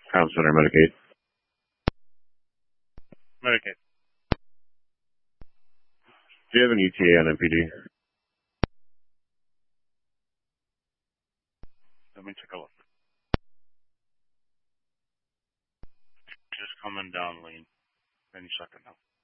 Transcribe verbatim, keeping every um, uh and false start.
Town Center Medicaid. Medicaid. Do you have an E T A on M P D? Let me take a look. Just coming down, Lean. Any second now.